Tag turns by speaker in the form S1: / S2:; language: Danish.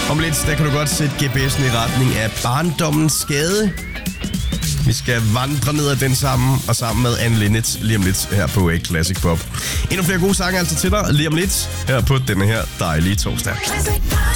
S1: Om lidt, der kan du godt sætte GPS'en i retning af barndommens skade. Vi skal vandre ned ad den sammen med Anne Linnet lige om lidt her på Classic Pop. Endnu flere gode sange altså til dig lige om lidt her på denne her dejlige torsdag.